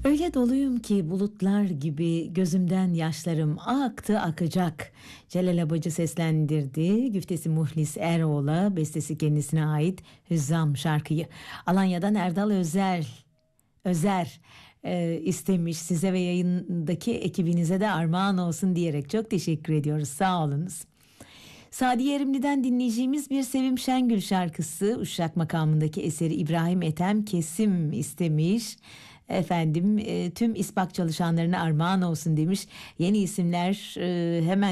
Öyle doluyum ki bulutlar gibi gözümden yaşlarım aktı akacak. Celal Abacı seslendirdi. Güftesi Muhlis Eroğlu'na, bestesi kendisine ait Hüzzam şarkıyı. Alanya'dan Erdal Özer istemiş. Size ve yayındaki ekibinize de armağan olsun diyerek çok teşekkür ediyoruz. Sağ olunuz. Sadi Yerimli'den dinleyeceğimiz bir Sevim Şengül şarkısı, Uşak makamındaki eseri İbrahim Ethem Kesim istemiş. Efendim tüm İSPAK çalışanlarına armağan olsun demiş. Yeni isimler hemen